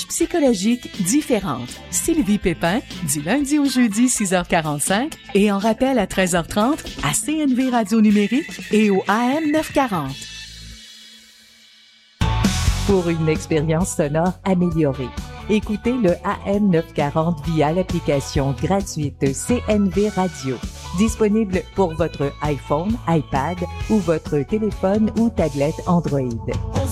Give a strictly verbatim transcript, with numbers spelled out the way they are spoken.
approche psychologique différente. Sylvie Pépin, du lundi au jeudi, six heures quarante-cinq, et en rappel à treize heures trente, à C N V Radio Numérique et au A M neuf cent quarante. Pour une expérience sonore améliorée, écoutez le A M neuf cent quarante via l'application gratuite C N V Radio, disponible pour votre iPhone, iPad ou votre téléphone ou tablette Android.